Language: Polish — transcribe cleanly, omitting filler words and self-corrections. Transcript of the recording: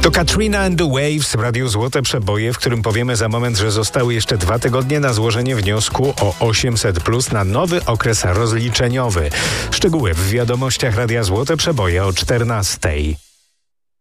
To Katrina and the Waves w Radiu Złote Przeboje, w którym powiemy za moment, że zostały jeszcze 2 tygodnie na złożenie wniosku o 800+ na nowy okres rozliczeniowy. Szczegóły w wiadomościach Radia Złote Przeboje o 14:00.